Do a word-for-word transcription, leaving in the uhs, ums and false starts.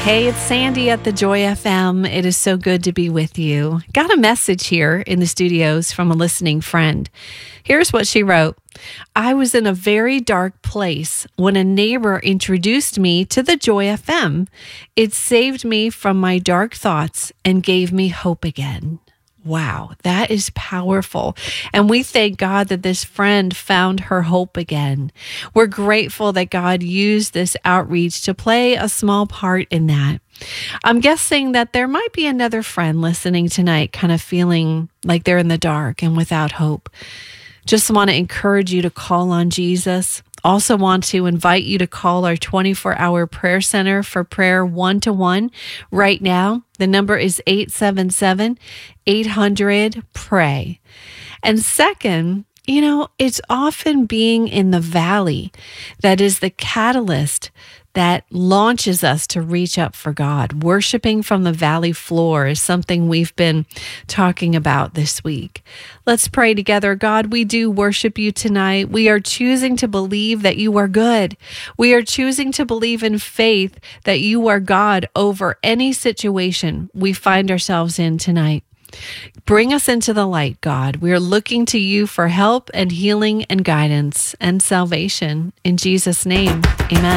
Hey, it's Sandy at the Joy F M. It is so good to be with you. Got a message here in the studios from a listening friend. Here's what she wrote. I was in a very dark place when a neighbor introduced me to the Joy F M. It saved me from my dark thoughts and gave me hope again. Wow, that is powerful. And we thank God that this friend found her hope again. We're grateful that God used this outreach to play a small part in that. I'm guessing that there might be another friend listening tonight, kind of feeling like they're in the dark and without hope. Just want to encourage you to call on Jesus. Also want to invite you to call our twenty-four hour prayer center for prayer one-to-one right now. The number is eight seven seven, eight hundred, pray. And second, you know, it's often being in the valley that is the catalyst that launches us to reach up for God. Worshiping from the valley floor is something we've been talking about this week. Let's pray together. God, we do worship you tonight. We are choosing to believe that you are good. We are choosing to believe in faith that you are God over any situation we find ourselves in tonight. Bring us into the light, God. We are looking to you for help and healing and guidance and salvation. In Jesus' name, amen.